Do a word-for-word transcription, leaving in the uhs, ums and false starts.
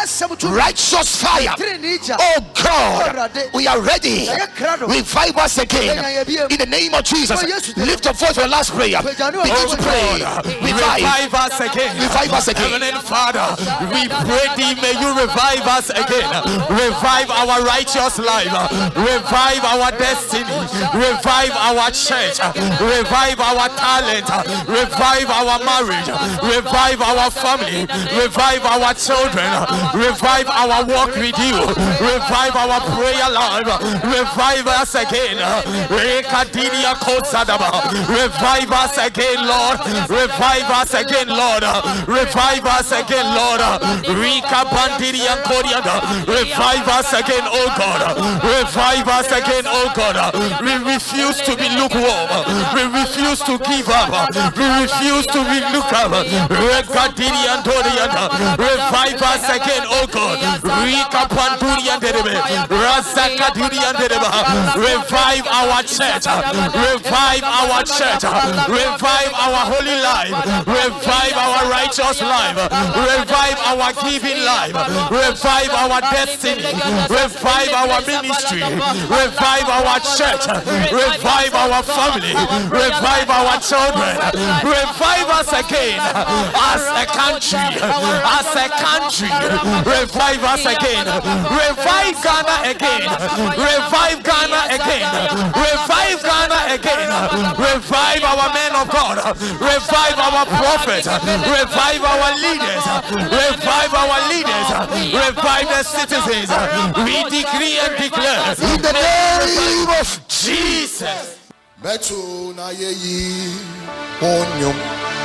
righteous fire. Oh God, we are ready. Revive us again in the name of Jesus. Lift up voice for the last prayer. Begin to pray. Revive us again. Revive us again. Heavenly Father, we pray thee, may you revive us again. Revive our righteous life. Revive our destiny. Revive our church. Revive our talent. Revive our marriage. Revive our family. Revive our children. Revive our walk with you. Revive our prayer life. Revive us again. Revive us again, Lord. Revive us again, Lord. Revive us again, Lord. Revive us again, oh God. Revive us again, oh God. We refuse to be lukewarm. We refuse to give up. We refuse to be lukewarm. Revive us again, oh God. Revive our church. Revive our church. Revive our holy life. Revive our righteous life. Revive our giving life. Revive our destiny. Revive our ministry. Revive our church. Revive our family. Revive our children. Revive us again as a country. As a country. Revive us again. Revive Ghana again. Revive Ghana again. Revive Ghana again. Revive our men of God. Revive our prophets. Revive our leaders. Revive our leaders. Revive the citizens. We decree and declare in the name of Jesus. Betu na yeyi onyom